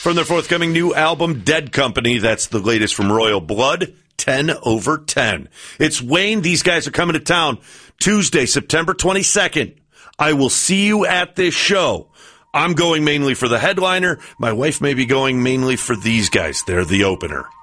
from their forthcoming new album, Dead Company. That's the latest from Royal Blood, 10 over 10. It's Wayne. These guys are coming to town Tuesday, September 22nd. I will see you at this show. I'm going mainly for the headliner. My wife may be going mainly for these guys. They're the opener.